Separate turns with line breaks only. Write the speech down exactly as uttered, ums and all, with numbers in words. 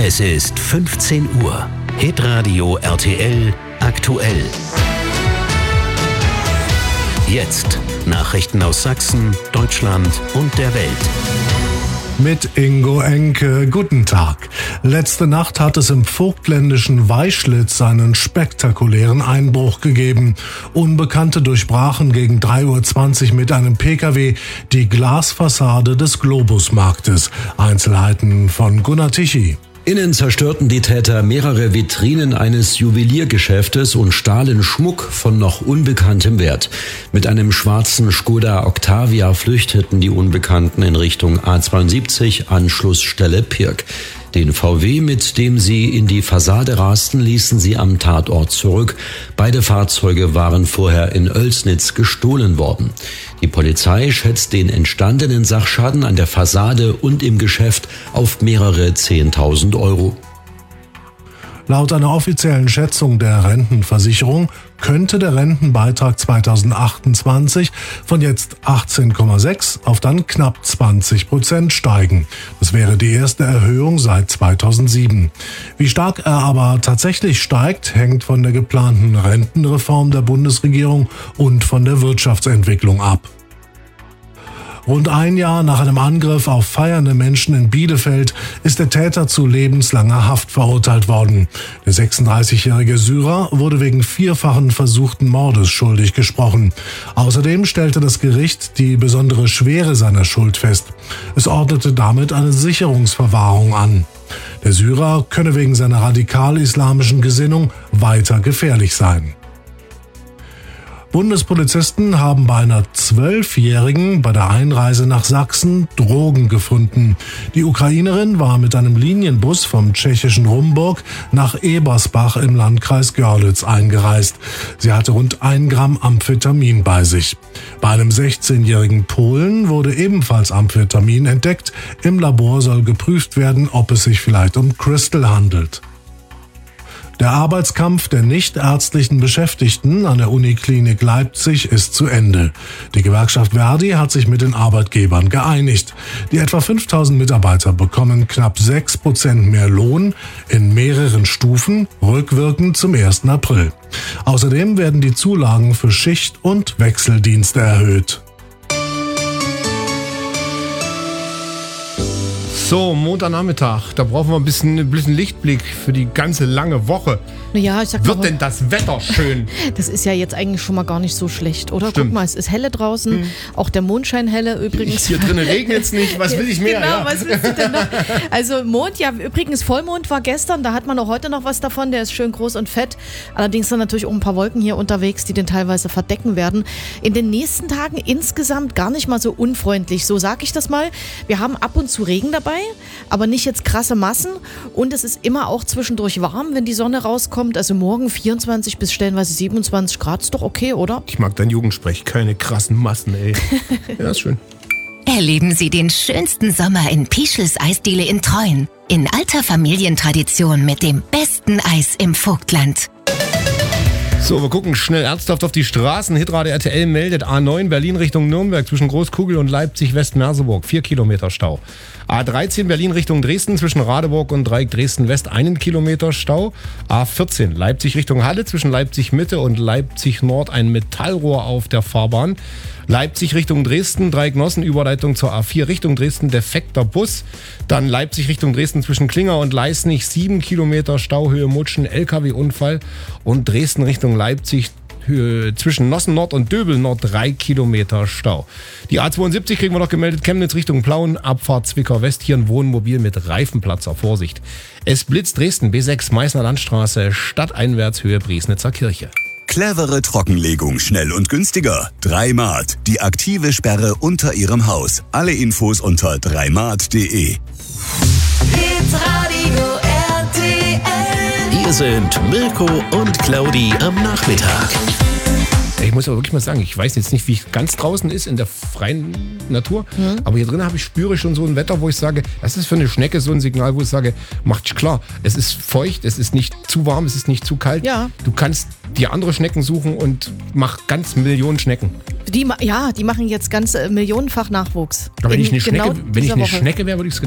Es ist fünfzehn Uhr. Hitradio R T L aktuell. Jetzt Nachrichten aus Sachsen, Deutschland und der Welt.
Mit Ingo Enke. Guten Tag. Letzte Nacht hat es im vogtländischen Weischlitz einen spektakulären Einbruch gegeben. Unbekannte durchbrachen gegen drei Uhr zwanzig mit einem Pkw die Glasfassade des Globusmarktes. Einzelheiten von Gunnar Tichy.
Innen zerstörten die Täter mehrere Vitrinen eines Juweliergeschäftes und stahlen Schmuck von noch unbekanntem Wert. Mit einem schwarzen Skoda Octavia flüchteten die Unbekannten in Richtung A zweiundsiebzig, Anschlussstelle Pirk. Den V W, mit dem sie in die Fassade rasten, ließen sie am Tatort zurück. Beide Fahrzeuge waren vorher in Oelsnitz gestohlen worden. Die Polizei schätzt den entstandenen Sachschaden an der Fassade und im Geschäft auf mehrere zehntausend Euro.
Laut einer offiziellen Schätzung der Rentenversicherung könnte der Rentenbeitrag zweitausendachtundzwanzig von jetzt achtzehn Komma sechs auf dann knapp zwanzig Prozent steigen. Das wäre die erste Erhöhung seit zweitausendsieben. Wie stark er aber tatsächlich steigt, hängt von der geplanten Rentenreform der Bundesregierung und von der Wirtschaftsentwicklung ab. Rund ein Jahr nach einem Angriff auf feiernde Menschen in Bielefeld ist der Täter zu lebenslanger Haft verurteilt worden. Der sechsunddreißigjährige Syrer wurde wegen vierfachen versuchten Mordes schuldig gesprochen. Außerdem stellte das Gericht die besondere Schwere seiner Schuld fest. Es ordnete damit eine Sicherungsverwahrung an. Der Syrer könne wegen seiner radikal-islamischen Gesinnung weiter gefährlich sein. Bundespolizisten haben bei einer Zwölfjährigen bei der Einreise nach Sachsen Drogen gefunden. Die Ukrainerin war mit einem Linienbus vom tschechischen Rumburg nach Ebersbach im Landkreis Görlitz eingereist. Sie hatte rund ein Gramm Amphetamin bei sich. Bei einem sechzehnjährigen Polen wurde ebenfalls Amphetamin entdeckt. Im Labor soll geprüft werden, ob es sich vielleicht um Crystal handelt. Der Arbeitskampf der nichtärztlichen Beschäftigten an der Uniklinik Leipzig ist zu Ende. Die Gewerkschaft Verdi hat sich mit den Arbeitgebern geeinigt. Die etwa fünftausend Mitarbeiter bekommen knapp sechs Prozent mehr Lohn in mehreren Stufen, rückwirkend zum ersten April. Außerdem werden die Zulagen für Schicht- und Wechseldienste erhöht.
So, Montagnachmittag, da brauchen wir ein bisschen, ein bisschen Lichtblick für die ganze lange Woche.
Ja, ich sag
Wird
mal,
denn das Wetter schön?
das ist ja jetzt eigentlich schon mal gar nicht so schlecht, oder?
Stimmt.
Guck mal, es ist helle draußen, hm. auch der Mondschein helle übrigens.
Hier drinnen regnet es nicht, was will ich mehr?
Genau,
ja.
was willst du denn noch? Also Mond, ja übrigens Vollmond war gestern, da hat man auch heute noch was davon, der ist schön groß und fett. Allerdings sind natürlich auch ein paar Wolken hier unterwegs, die den teilweise verdecken werden. In den nächsten Tagen insgesamt gar nicht mal so unfreundlich, so sag ich das mal. Wir haben ab und zu Regen dabei, aber nicht jetzt krasse Massen und es ist immer auch zwischendurch warm, wenn die Sonne rauskommt. Also morgen vierundzwanzig bis stellenweise siebenundzwanzig Grad, ist doch okay, oder?
Ich mag dein Jugendsprech, keine krassen Massen, ey. Ja, ist schön.
Erleben Sie den schönsten Sommer in Pischels Eisdiele in Treuen. In alter Familientradition mit dem besten Eis im Vogtland.
So, wir gucken schnell ernsthaft auf die Straßen. Hitradio R T L meldet A neun Berlin Richtung Nürnberg zwischen Großkugel und Leipzig-West-Merseburg. Vier Kilometer Stau. A dreizehn Berlin Richtung Dresden zwischen Radeburg und Dreieck Dresden-West einen Kilometer Stau. A vierzehn Leipzig Richtung Halle zwischen Leipzig-Mitte und Leipzig-Nord ein Metallrohr auf der Fahrbahn. Leipzig Richtung Dresden, Dreieck Nossen, Überleitung zur A vier Richtung Dresden, defekter Bus. Dann Leipzig Richtung Dresden zwischen Klinger und Leisnig, sieben Kilometer Stauhöhe Mutschen, L K W-Unfall. Und Dresden Richtung Leipzig Höhe, zwischen Nossen Nord und Döbel Nord drei Kilometer Stau. Die A zweiundsiebzig kriegen wir noch gemeldet, Chemnitz Richtung Plauen, Abfahrt Zwickau West, hier ein Wohnmobil mit Reifenplatzer, Vorsicht. Es blitzt Dresden, B sechs Meißner Landstraße, stadteinwärts Höhe Briesnitzer Kirche.
Clevere Trockenlegung, schnell und günstiger. drei Mart, die aktive Sperre unter Ihrem Haus. Alle Infos unter drei mart punkt de.
Hitradio R T L. Hier sind Mirko und Claudi am Nachmittag.
Ich muss aber wirklich mal sagen, ich weiß jetzt nicht, wie es ganz draußen ist in der freien Natur,
Mhm.
aber hier drin habe ich spüre schon so ein Wetter, wo ich sage, das ist für eine Schnecke so ein Signal, wo ich sage, macht klar, es ist feucht, es ist nicht zu warm, es ist nicht zu kalt.
Ja.
Du kannst dir andere Schnecken suchen und mach ganz Millionen Schnecken.
Die, ma- ja, die machen jetzt ganz äh, millionenfach Nachwuchs.
Aber wenn
In
ich eine Schnecke,
genau
wenn ich
dieser
eine
Woche.
Schnecke wäre, würde ich es